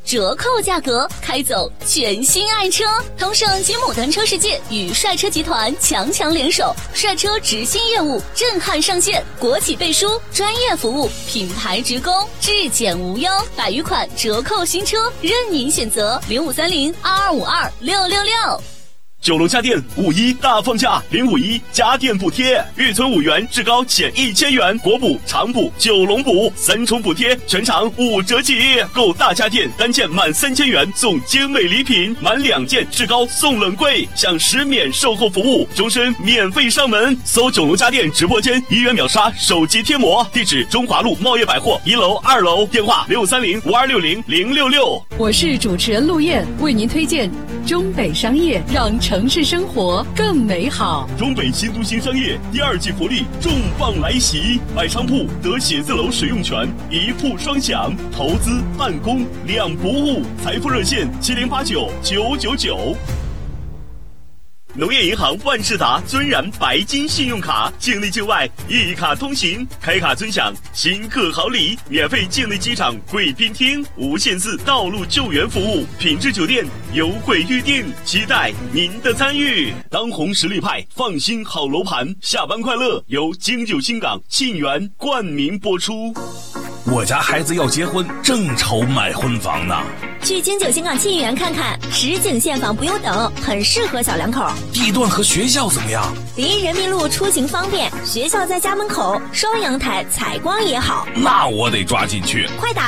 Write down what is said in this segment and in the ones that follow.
折扣价格，开走全新爱车。同盛金牡丹车世界与帅车集团强联手，帅车直新业务震撼上线，国企背书，专业服务，品牌直供，质检无忧，100余款折扣新车任您选择，053022526666。 九龙家电5·1大放价，051家电补贴，预存5元，至高减1000元，国补、长补、九龙补3重补贴，全场5折起。购大家电单件满3000元送精美礼品，满2件至高送冷柜，享10免售后服务，终身免费上门。搜九龙家电直播间，1元秒杀手机贴膜，地址中华路茂业百货1楼、2楼，电话6530526066。 我是主持人陆燕，为您推荐中北商业，让城市生活更美好。 中北新都心商业第2季福利重磅来袭，买商铺得写字楼使用权，1铺双享，投资办公2不误。财富热线70899999。农业银行万事达尊然白金信用卡，境内境外一卡通行，开卡尊享新客好礼，免费境内机场贵宾厅，无限次道路救援服务，品质酒店优惠预订，期待您的参与。当红实力派，放心好楼盘，下班快乐由京九新港沁园冠名播出。 我家孩子要结婚，正愁买婚房呢。 去京九新港沁园看看，实景现房不用等，很适合小两口。 地段和学校怎么样？ 离人民路出行方便，学校在家门口，双阳台，采光也好。 那我得抓紧去， 快打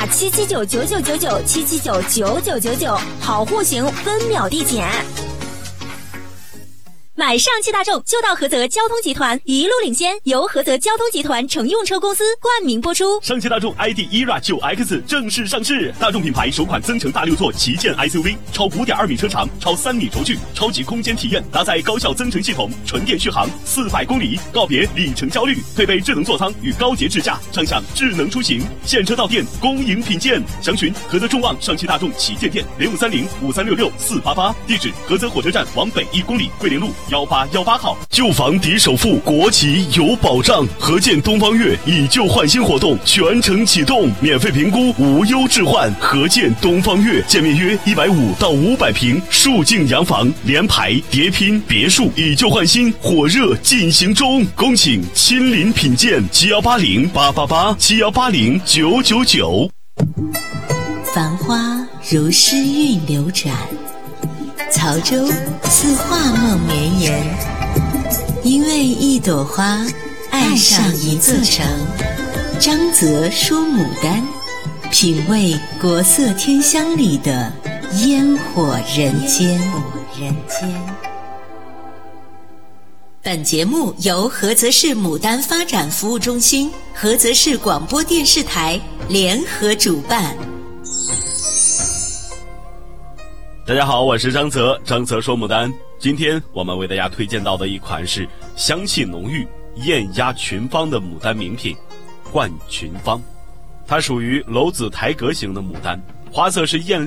7799999，7799999，好户型分秒递减。买上汽大众就到菏泽交通集团，一路领先，由菏泽交通集团乘用车公司冠名播出。 上汽大众 ID ERA 9X 正式上市，大众品牌首款增程大6座旗舰 SUV， 超5.2米车长，超3米轴距，超级空间体验，搭载高效增程系统，纯电续航400公里，告别里程焦虑，配备智能座舱与高节智驾，畅享智能出行，现车到店，恭迎品鉴。详询菏泽众旺上汽大众旗舰店，0530536488，地址菏泽火车站往北1公里，桂林路1818号。旧房抵首付，国企有保障。合建东方悦以旧换新活动全程启动，免费评估，无忧置换。合建东方悦，建面约150到500平，数境洋房，联排、叠拼、别墅，以旧换新，火热进行中。恭请亲临品鉴，7180888，7180999。 繁花如诗韵流转，曹州似画梦绵延，因为一朵花爱上一座城。张择说牡丹，品味国色天香里的烟火人间。本节目由菏泽市牡丹发展服务中心、菏泽市广播电视台联合主办。 大家好，我是张泽，张泽说牡丹。今天我们为大家推荐到的一款是香气浓郁、艳压群芳的牡丹名品冠群芳，它属于楼子台阁型的牡丹，花色是艳